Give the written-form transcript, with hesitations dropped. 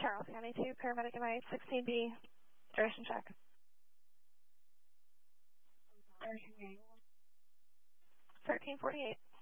Charles County 2, paramedic MI 16B, duration check. 1348.